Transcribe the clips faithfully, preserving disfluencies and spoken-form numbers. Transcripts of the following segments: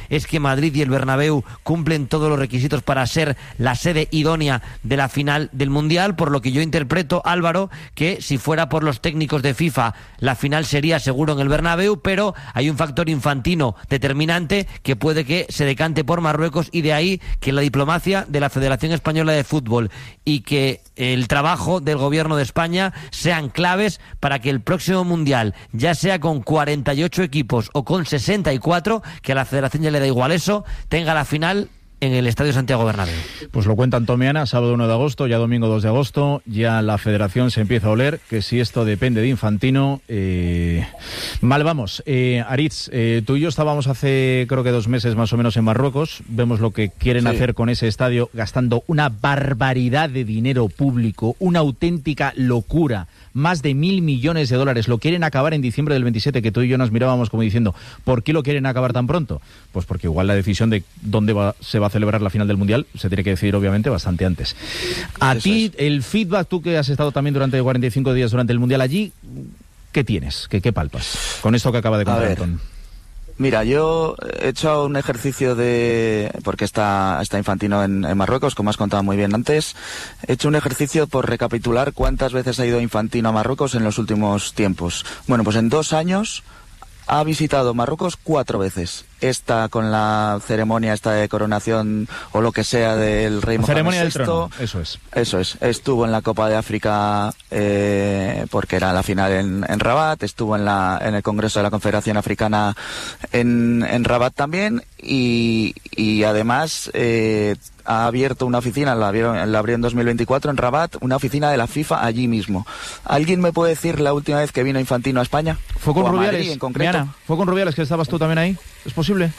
es que Madrid y el Bernabéu cumplen todos los requisitos para ser la sede idónea de la final del Mundial, por lo que yo interpreto, Álvaro, que si fuera por los técnicos de FIFA, la final sería seguro en el Bernabéu, pero hay un factor infantino determinante que puede que se decante por Marruecos, y de ahí que la diplomacia de la Federación Española de Fútbol y que el trabajo del gobierno de España sean claves para que el próximo Mundial, ya sea con cuarenta y ocho equipos o con sesenta y cuatro, que a la Federación ya le da igual eso, tenga la final en el Estadio Santiago Bernabéu. Pues lo cuenta Antomiana, sábado uno de agosto, ya domingo dos de agosto, ya la Federación se empieza a oler que si esto depende de Infantino, eh, mal vamos. Eh, Aritz, eh, tú y yo estábamos hace creo que dos meses más o menos en Marruecos, vemos lo que quieren sí. hacer con ese estadio, gastando una barbaridad de dinero público, una auténtica locura, más de mil millones de dólares, lo quieren acabar en diciembre del veintisiete, que tú y yo nos mirábamos como diciendo, ¿por qué lo quieren acabar tan pronto? Pues porque igual la decisión de dónde va, se va a celebrar la final del Mundial se tiene que decidir obviamente bastante antes. A Eso ti, es. el feedback, tú que has estado también durante cuarenta y cinco días durante el Mundial allí, ¿qué tienes? ¿Qué, qué palpas? Con esto que acaba de contar Antón. Mira, yo he hecho un ejercicio de... porque está, está Infantino en, en Marruecos, como has contado muy bien antes. He hecho un ejercicio por recapitular cuántas veces ha ido Infantino a Marruecos en los últimos tiempos. Bueno, pues en dos años ha visitado Marruecos cuatro veces. Esta con la ceremonia esta de coronación o lo que sea del rey Mohamed ceremonia sexto. Del trono, eso es. Eso es. Estuvo en la Copa de África eh, porque era la final en, en Rabat. Estuvo en la en el Congreso de la Confederación Africana en, en Rabat también. Y, y además eh, ha abierto una oficina, la abrió, la abrió en dos mil veinticuatro en Rabat, una oficina de la FIFA allí mismo. ¿Alguien me puede decir la última vez que vino Infantino a España? Fue con o a Rubiales, Madrid, en concreto. Miana, fue con Rubiales, que estabas tú también ahí. ¿Es posible?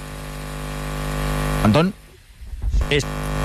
¿Antón? Es...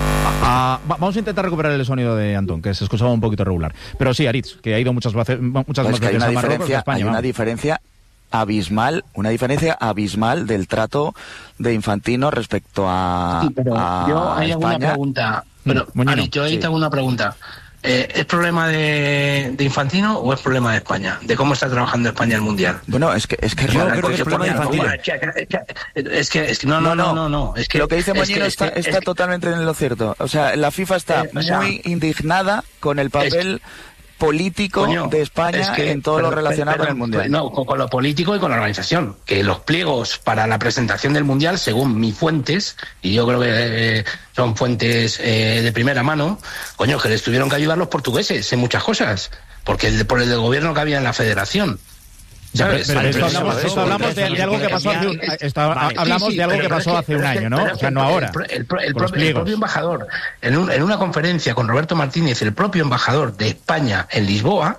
Ah, vamos a intentar recuperar el sonido de Antón, que se escuchaba un poquito regular. Pero sí, Aritz, que ha ido muchas veces, muchas pues veces a Marruecos y a España. Hay una vamos. diferencia abismal, una diferencia abismal del trato de Infantino respecto a, sí, pero a yo hay España. alguna pregunta. Pero, Moñino, Ari, yo ahí sí. tengo una pregunta. Eh, ¿Es problema de, de Infantino o es problema de España? ¿De cómo está trabajando España el Mundial? Bueno, es que es que Yo realmente creo que es problema de Infantino. Es que, es que, es que no, no, no, no, no. Es que lo que dice Moñino es que, está, es que, está es que, totalmente en lo cierto. O sea, la FIFA está eh, o sea, muy indignada con el papel político coño, de España es que, en todo pero, lo relacionado pero, con el Mundial. No, con, con lo político y con la organización. Que los pliegos para la presentación del Mundial, según mis fuentes, y yo creo que eh, son fuentes eh, de primera mano, coño, que les tuvieron que ayudar los portugueses en muchas cosas, porque el, por el del gobierno que había en la federación. ¿Sabes? Pero, pero esto Pero hablamos, eso, esto hablamos de, de algo que pasó hace un, esto, vale, hablamos sí, sí, de algo que pasó que, hace un año, ¿no? O sea, no ahora. El, el, el, el, propio, el propio embajador, en, un, en una conferencia con Roberto Martínez, el propio embajador de España en Lisboa,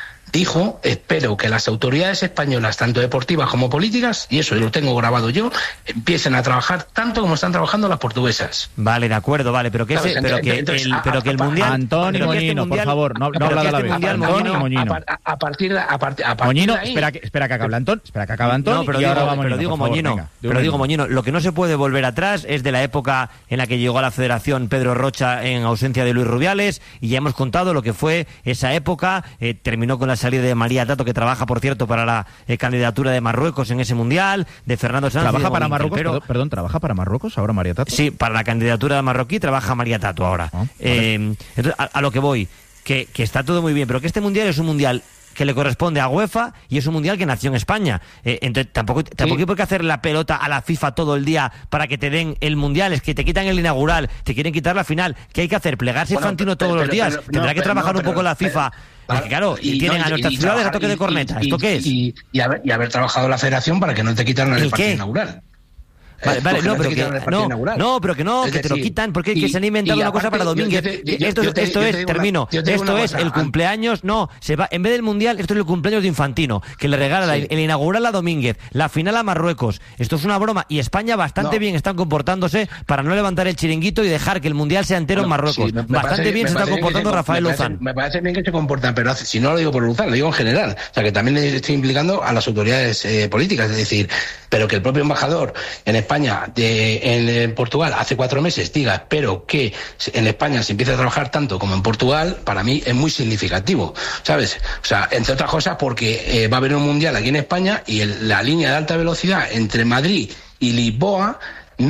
dijo, espero que las autoridades españolas, tanto deportivas como políticas, y eso lo tengo grabado yo, empiecen a trabajar tanto como están trabajando las portuguesas. Vale, de acuerdo, vale, pero que ese, entonces, pero que entonces, el, a, pero que el mundial, Antonio Moñino, este por favor, no, no habla de la vez. Antonio Moñino. A, a partir de, a partir, a partir Moñino, de ahí, espera que espera que acabe Antón, espera que acabe Antón. No, pero y digo, ahora va pero Moñino, digo por favor, Moñino, venga, pero digo Moñino, lo que no se puede volver atrás es de la época en la que llegó a la Federación Pedro Rocha en ausencia de Luis Rubiales, y ya hemos contado lo que fue esa época. Eh, terminó con la salida de María Tato, que trabaja, por cierto, para la eh, candidatura de Marruecos en ese Mundial, de Fernando Sánchez. ¿Trabaja para Marruecos? Pero, perdón, perdón, ¿trabaja para Marruecos ahora María Tato? Sí, para la candidatura de marroquí trabaja María Tato ahora. Oh, vale. eh, entonces, a, a lo que voy, que, que está todo muy bien, pero que este Mundial es un Mundial que le corresponde a UEFA y es un Mundial que nació en España. Eh, entonces tampoco, tampoco sí. hay por qué hacer la pelota a la FIFA todo el día para que te den el Mundial. Es que te quitan el inaugural, te quieren quitar la final. ¿Qué hay que hacer? ¿Plegarse bueno, Infantino pero, todos pero, los días? Pero, Tendrá no, que trabajar no, pero, un poco la FIFA. Pero, es que, claro, y, y tienen no, a nuestras y, ciudades a toque de corneta. Y, ¿Esto qué es? Y, y, haber, y haber trabajado la federación para que no te quitaran el, el partido inaugural. Vale, vale, no, pero que, no, no, pero que no, es que decir, te lo quitan, porque y, que se han inventado una cosa para Domínguez. Yo, yo, yo, esto yo te, esto es, termino, una, esto es el cumpleaños, no, se va, en vez del Mundial, esto es el cumpleaños de Infantino, que le regala sí. el, el inaugural a Domínguez, la final a Marruecos. Esto es una broma, y España bastante no. bien están comportándose para no levantar el chiringuito y dejar que el Mundial sea entero no, en Marruecos. Sí, me, me bastante parece, bien se está comportando se, Rafael me Luzán. Parece, me parece bien que se comportan, pero hace, si no lo digo por Luzán, lo digo en general. O sea, que también le estoy implicando a las autoridades eh, políticas, es decir, pero que el propio embajador en España de En, en Portugal hace cuatro meses diga espero que en España se empiece a trabajar tanto como en Portugal, para mí es muy significativo, ¿sabes? O sea, entre otras cosas porque eh, va a haber un Mundial aquí en España y el, la línea de alta velocidad entre Madrid y Lisboa